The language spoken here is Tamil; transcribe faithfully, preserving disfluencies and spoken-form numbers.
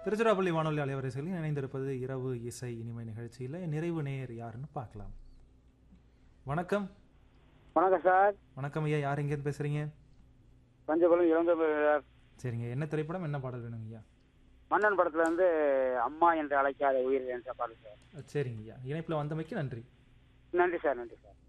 திருச்சிராப்பள்ளி வானொலி அலைவரிசையில் இணைந்திருப்பது இரவு இசை இனிமை நிகழ்ச்சியில் நிறைவு நேர் யாருன்னு பார்க்கலாம். வணக்கம். வணக்கம் சார். வணக்கம் ஐயா, யார் எங்கேருந்து பேசுறீங்க? பஞ்சகுலம் இளங்க. சரிங்க, என்ன திரைப்படம், என்ன பாடல் வேணுங்க ஐயா? மன்னன் படத்துல இருந்து அம்மா என்று அழைக்காத உயிர் என்ற பாடல் சார். சரிங்க ஐயா, இணைப்பில் வந்தமைக்கு நன்றி. நன்றி சார். நன்றி சார்.